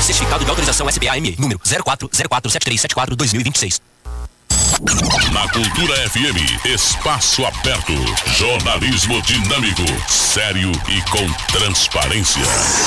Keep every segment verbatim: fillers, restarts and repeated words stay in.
Certificado de autorização S B A M E, número zero quatro zero quatro sete três sete quatro dois mil e vinte e seis. Na Cultura F M, Espaço Aberto. Jornalismo dinâmico, sério e com transparência.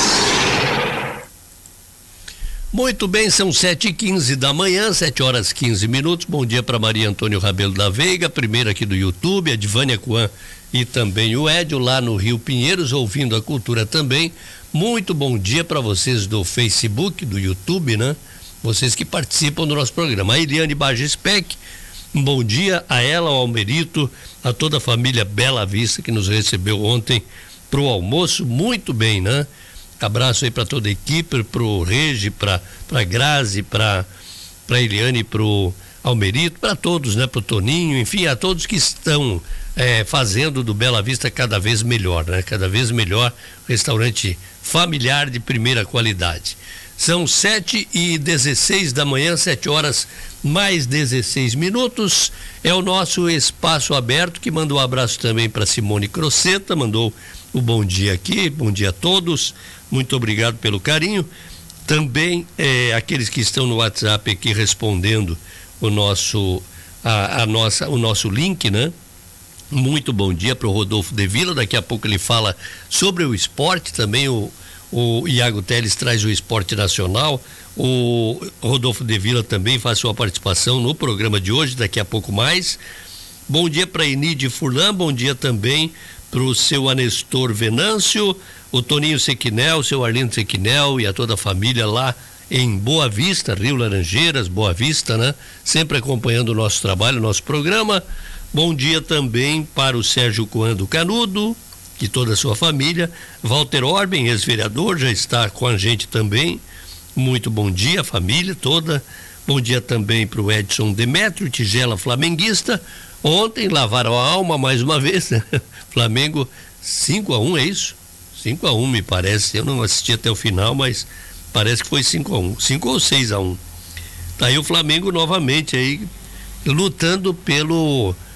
Muito bem, são sete e quinze da manhã, sete horas quinze minutos. Bom dia para Maria Antônio Rabelo da Veiga, primeira aqui do YouTube, a Divânia Coan e também o Edio lá no Rio Pinheiros, ouvindo a Cultura também. Muito bom dia para vocês do Facebook, do YouTube, né? Vocês que participam do nosso programa. A Eliane Bages Peck, um bom dia a ela, ao Almerito, a toda a família Bela Vista que nos recebeu ontem pro almoço. Muito bem, né? Abraço aí para toda a equipe, pro Regi, para para Grazi, para para Eliane, pro Almerito, para todos, né? Pro Toninho, enfim, a todos que estão é, fazendo do Bela Vista cada vez melhor, né? Cada vez melhor, restaurante familiar de primeira qualidade. São sete e dezesseis da manhã, sete horas mais dezesseis minutos. É o nosso Espaço Aberto, que mandou um abraço também para Simone Croceta, mandou o bom dia aqui, bom dia a todos. Muito obrigado pelo carinho. Também eh, aqueles que estão no WhatsApp aqui respondendo o nosso, a, a nossa, o nosso link, né? Muito bom dia para o Rodolfo de Vila. Daqui a pouco ele fala sobre o esporte também. O, o Iago Teles traz o esporte nacional. O Rodolfo de Vila também faz sua participação no programa de hoje, daqui a pouco mais. Bom dia para Enide Furlan, bom dia também para o seu Anestor Venâncio, o Toninho Sequinel, o seu Arlindo Sequinel e a toda a família lá em Boa Vista, Rio Laranjeiras, Boa Vista, né? Sempre acompanhando o nosso trabalho, o nosso programa. Bom dia também para o Sérgio Coan do Canudo e toda a sua família. Walter Orben, ex-vereador, já está com a gente também. Muito bom dia, família toda. Bom dia também para o Edson Demétrio, Tigela flamenguista. Ontem lavaram a alma mais uma vez, né? Flamengo cinco a um, é isso? cinco a um me parece, eu não assisti até o final, mas parece que foi cinco a um, cinco ou seis a um. Tá aí o Flamengo novamente aí lutando pelo